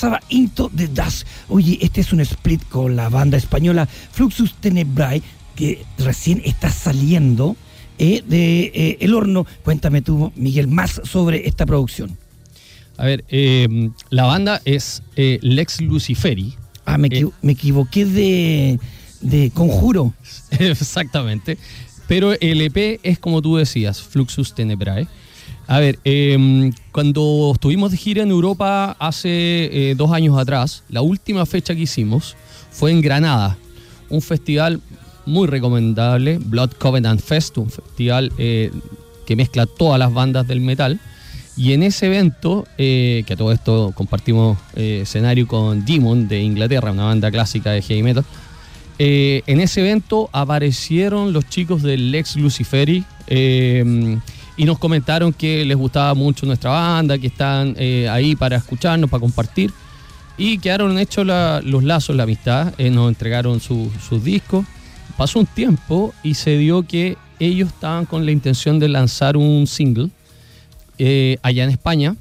pasaba Into the Dust. Oye, este es un split con la banda española Fluxus Tenebrae, que recién está saliendo de el horno. Cuéntame tú, Miguel, más sobre esta producción. A ver, la banda es Lex Luciferi. Me equivoqué de Conjuro. Exactamente. Pero el EP es como tú decías, Fluxus Tenebrae. A ver, cuando estuvimos de gira en Europa hace 2 años atrás, la última fecha que hicimos fue en Granada, un festival muy recomendable, Blood Covenant Fest, un festival que mezcla todas las bandas del metal. Y en ese evento, que a todo esto compartimos escenario con Demon de Inglaterra, una banda clásica de heavy metal, en ese evento aparecieron los chicos del Lex Luciferi y nos comentaron que les gustaba mucho nuestra banda, que están ahí para escucharnos, para compartir, y quedaron hechos los lazos, la amistad. Nos entregaron sus discos. Pasó un tiempo y se dio que ellos estaban con la intención de lanzar un single allá en España.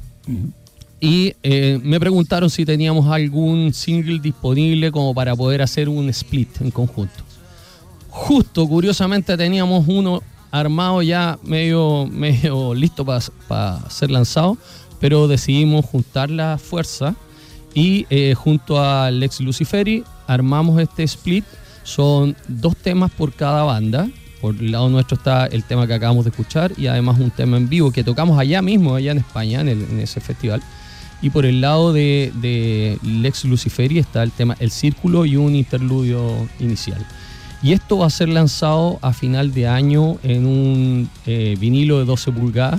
Y me preguntaron si teníamos algún single disponible como para poder hacer un split en conjunto. Justo, curiosamente, teníamos uno armado ya medio listo para ser lanzado, pero decidimos juntar la fuerza y junto a Lex Luciferi armamos este split. Son 2 temas por cada banda. Por el lado nuestro está el tema que acabamos de escuchar y además un tema en vivo que tocamos allá mismo, allá en España, en ese festival. Y por el lado de Lex Luciferi está el tema El Círculo y un interludio inicial. Y esto va a ser lanzado a final de año en un vinilo de 12 pulgadas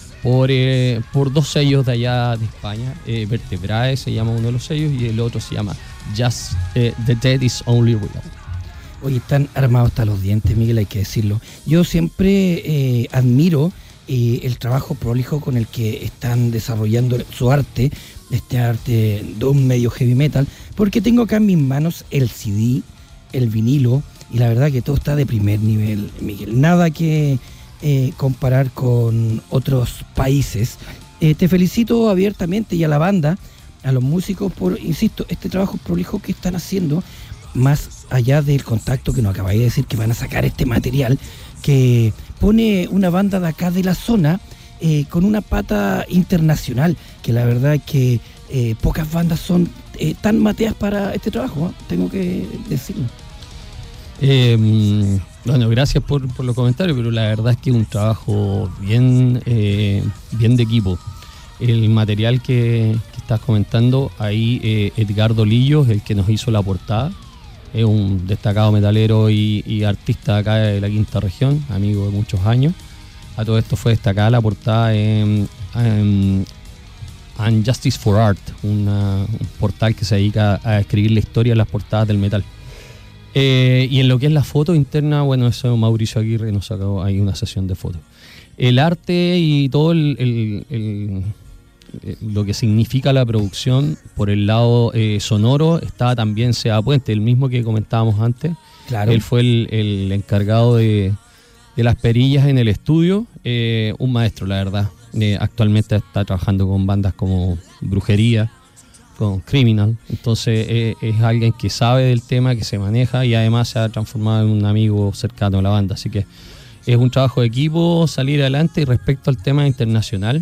por 2 sellos de allá de España. Vertebrae se llama uno de los sellos y el otro se llama Just The Dead Is Only Real. Oye, están armados hasta los dientes, Miguel, hay que decirlo. Yo siempre admiro el trabajo prolijo con el que están desarrollando su arte, este arte de un medio heavy metal, porque tengo acá en mis manos el CD, el vinilo, y la verdad que todo está de primer nivel, Miguel. Nada que comparar con otros países. Te felicito abiertamente y a la banda, a los músicos por, insisto, este trabajo prolijo que están haciendo, más allá del contacto que nos acabáis de decir que van a sacar este material que pone una banda de acá de la zona con una pata internacional, que la verdad es que pocas bandas son tan mateas para este trabajo, tengo que decirlo. Bueno, gracias por los comentarios, pero la verdad es que es un trabajo bien de equipo. El material que estás comentando, ahí Edgardo Lillo es el que nos hizo la portada. Es un destacado metalero y artista acá de la quinta región, amigo de muchos años. A todo esto fue destacada la portada en Justice for Art, un portal que se dedica a escribir la historia de las portadas del metal. Y en lo que es la foto interna, bueno, eso Mauricio Aguirre nos sacó ahí una sesión de fotos. El arte y todo lo que significa la producción por el lado sonoro estaba también Seba Puente, el mismo que comentábamos antes. Claro. Él fue el encargado de las perillas en el estudio, un maestro, la verdad. Actualmente está trabajando con bandas como Brujería, con Criminal. Entonces es alguien que sabe del tema, que se maneja y además se ha transformado en un amigo cercano a la banda. Así que es un trabajo de equipo salir adelante. Y respecto al tema internacional,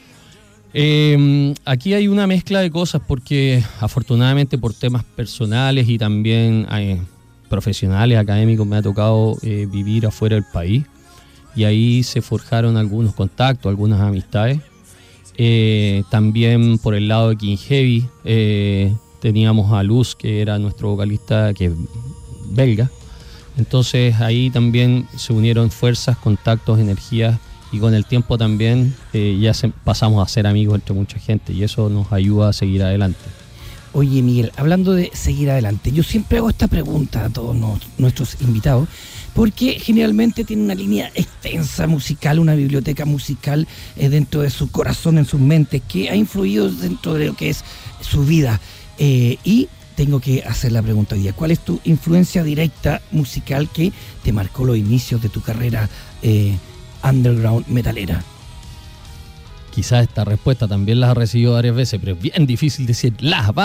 aquí hay una mezcla de cosas porque afortunadamente por temas personales y también profesionales, académicos, me ha tocado vivir afuera del país y ahí se forjaron algunos contactos, algunas amistades. También por el lado de King Heavy teníamos a Luz, que era nuestro vocalista, que es belga. Entonces ahí también se unieron fuerzas, contactos, energías. Y con el tiempo también pasamos a ser amigos entre mucha gente y eso nos ayuda a seguir adelante. Oye, Miguel, hablando de seguir adelante, yo siempre hago esta pregunta a todos nuestros invitados, porque generalmente tiene una línea extensa musical, una biblioteca musical dentro de su corazón, en sus mentes, que ha influido dentro de lo que es su vida. Y tengo que hacer la pregunta hoy día, ¿cuál es tu influencia directa musical que te marcó los inicios de tu carrera underground metalera? Quizás esta respuesta también la has recibido varias veces, pero es bien difícil decir las